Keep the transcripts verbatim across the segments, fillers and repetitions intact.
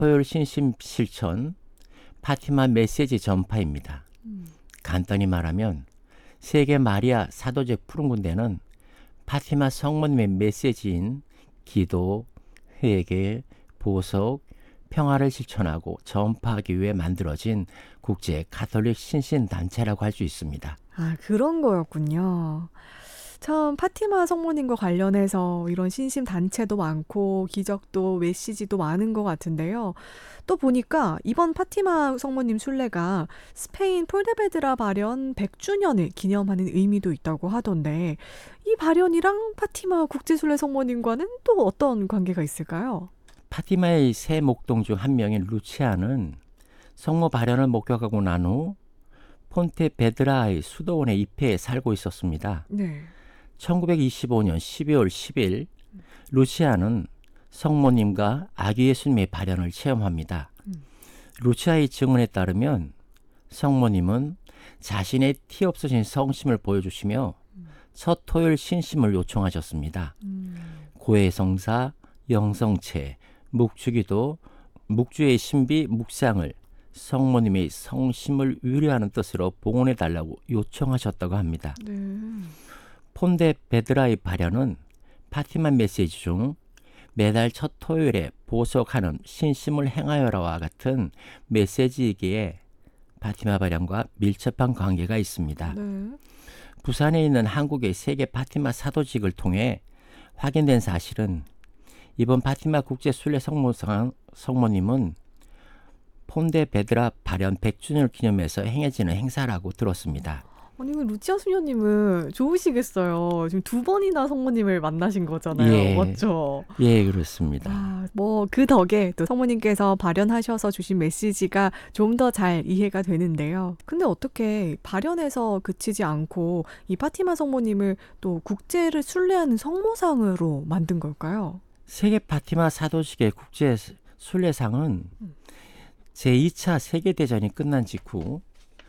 토요일 신심 실천 파티마 메시지 전파입니다. 음. 간단히 말하면 세계 마리아 사도적 푸른 군대는 파티마 성모님의 메시지인 기도, 회개, 보석, 평화를 실천하고 전파하기 위해 만들어진 국제 가톨릭 신신단체라고 할 수 있습니다. 아, 그런 거였군요. 참 파티마 성모님과 관련해서 이런 신심 단체도 많고 기적도 메시지도 많은 것 같은데요. 또 보니까 이번 파티마 성모님 순례가 스페인 폴데베드라 발현 백 주년을 기념하는 의미도 있다고 하던데 이 발현이랑 파티마 국제순례 성모님과는 또 어떤 관계가 있을까요? 파티마의 세 목동 중 한 명인 루치아는 성모 발현을 목격하고 난 후 폰테베드라의 수도원에 입회해 살고 있었습니다. 네. 천구백이십오 년 십이월 십일 루치아는 성모님과 아기 예수님의 발현을 체험합니다. 음. 루치아의 증언에 따르면 성모님은 자신의 티 없어진 성심을 보여주시며 음. 첫 토요일 신심을 요청하셨습니다. 음. 고해성사, 영성체, 묵주기도, 묵주의 신비, 묵상을 성모님의 성심을 위로하는 뜻으로 봉헌해달라고 요청하셨다고 합니다. 네. 폰데 베드라의 발현은 파티마 메시지 중 매달 첫 토요일에 보석하는 신심을 행하여라와 같은 메시지이기에 파티마 발현과 밀접한 관계가 있습니다. 네. 부산에 있는 한국의 세계 파티마 사도직을 통해 확인된 사실은 이번 파티마 국제순례 성모상, 성모님은 폰데 베드라 발현 백 주년을 기념해서 행해지는 행사라고 들었습니다. 아니, 그 루치아 수녀님은 좋으시겠어요. 지금 두 번이나 성모님을 만나신 거잖아요. 예. 맞죠? 예, 그렇습니다. 아, 뭐 그 덕에 또 성모님께서 발현하셔서 주신 메시지가 좀 더 잘 이해가 되는데요. 근데 어떻게 발현해서 그치지 않고 이 파티마 성모님을 또 국제를 순례하는 성모상으로 만든 걸까요? 세계 파티마 사도직의 국제 순례상은 음. 제이 차 세계대전이 끝난 직후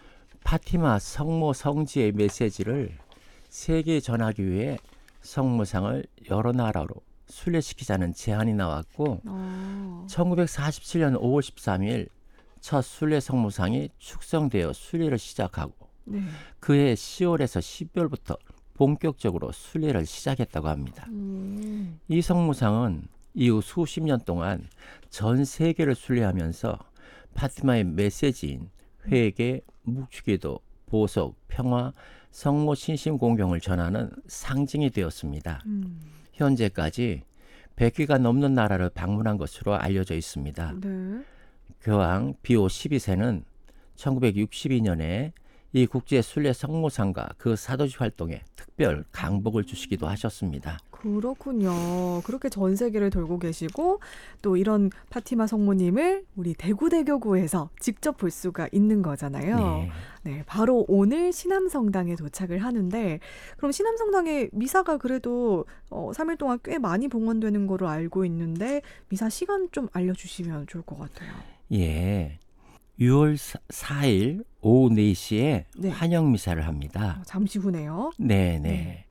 파티마 성모 성지의 메시지를 세계에 전하기 위해 성모상을 여러 나라로 순례시키자는 제안이 나왔고 어. 천구백사십칠 년 오월 십삼일 첫 순례 성모상이 축성되어 순례를 시작하고 네. 그해 시월에서 십이월부터 본격적으로 순례를 시작했다고 합니다. 음. 이 성모상은 이후 수십 년 동안 전 세계를 순례하면서 파티마의 메시지인 회개, 묵주기도, 보석, 평화, 성모 신심 공경을 전하는 상징이 되었습니다. 음. 현재까지 백 개가 넘는 나라를 방문한 것으로 알려져 있습니다. 네. 교황 비오 십이 세는 천구백육십이 년에 이 국제 순례 성모상과 그 사도직 활동에 특별 강복을 주시기도 하셨습니다. 그렇군요. 그렇게 전 세계를 돌고 계시고 또 이런 파티마 성모님을 우리 대구대교구에서 직접 볼 수가 있는 거잖아요. 네. 네, 바로 오늘 신암성당에 도착을 하는데 그럼 신암성당에 미사가 그래도 어, 삼 일 동안 꽤 많이 봉헌되는 거로 알고 있는데 미사 시간 좀 알려주시면 좋을 것 같아요. 예. 유월 사일 오후 네 시에 네. 환영 미사를 합니다. 어, 잠시 후네요. 네, 네.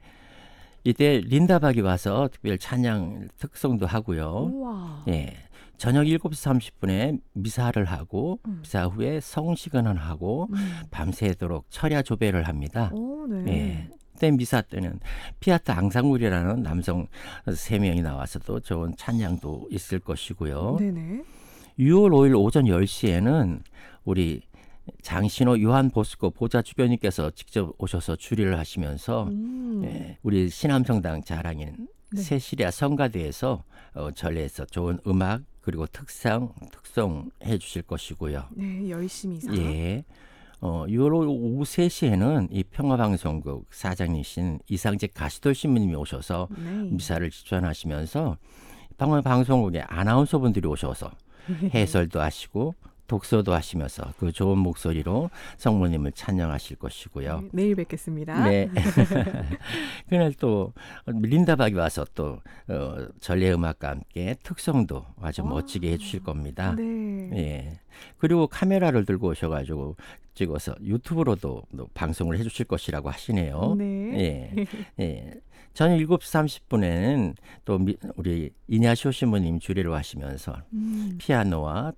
이때 린다박이 와서 특별 찬양 특송도 하고요. 우와. 예. 저녁 일곱 시 삼십 분에 미사를 하고 음. 미사 후에 성시근을 하고 음. 밤새도록 철야 조배를 합니다. 오, 네. 예. 그때 미사 때는 피아트 앙상블이라는 남성 세 명이 나와서도 좋은 찬양도 있을 것이고요. 네네. 유월 오일 오전 열 시에는 우리 장신호 요한 보스코 보좌 주교님께서 직접 오셔서 주례를 하시면서 음. 예, 우리 신암성당 자랑인 네. 세시리아 성가대에서 어, 전례에서 좋은 음악 그리고 특상 특송해 주실 것이고요. 네, 열심히 사. 예. 어, 유월 오후 세 시에는 이 평화방송국 사장이신 이상직 가시돌 신부님이 오셔서 네. 미사를 집전하시면서 평화방송국의 아나운서분들이 오셔서 해설도 하시고 독서도 하시면서 그 좋은 목소리로 성모님을 찬양하실 것이고요. 네, 내일 뵙겠습니다. 네. 그날 또 린다박이 와서 또 어, 전래 음악과 함께 특성도 아주 아, 멋지게 해주실 겁니다. 네. 예. 그리고 카메라를 들고 오셔가지고 찍어서 유튜브로도 또 방송을 해주실 것이라고 하시네요. 네. 예. 예. 저녁 일곱 시 삼십 분에는 또 미, 우리 이냐시오 신부님 주례를 하시면서 음. 피아노와